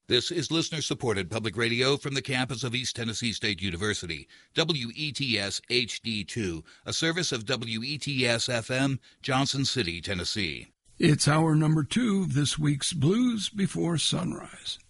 This is listener-supported public radio from the campus of East Tennessee State University, WETS HD2, a service of WETS-FM, Johnson City, Tennessee. It's hour number 2 of this week's Blues Before Sunrise.